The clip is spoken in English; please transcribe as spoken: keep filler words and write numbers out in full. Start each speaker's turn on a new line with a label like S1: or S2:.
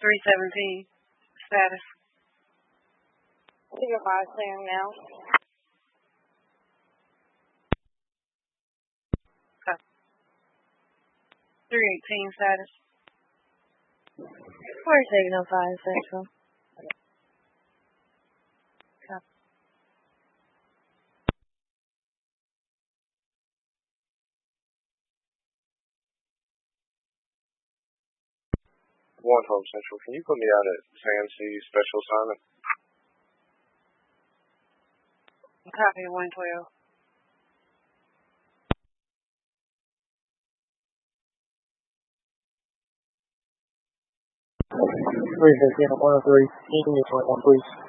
S1: three seventeen. Status.
S2: Figure five clearing now.
S1: Okay. three eighteen status.
S2: Four signal five central.
S1: Okay.
S3: One Home Central, can you put me out at Sam C special assignment?
S1: Copy one twelve.
S4: three fifteen, one oh three, one, please.